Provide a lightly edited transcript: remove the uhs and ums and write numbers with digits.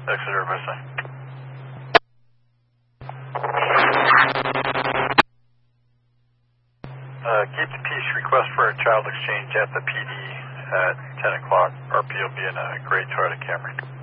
Exeter, Brisbane. Keep the peace. Request for a child exchange at the PD at 10 o'clock. RP will be in a gray Toyota Camry.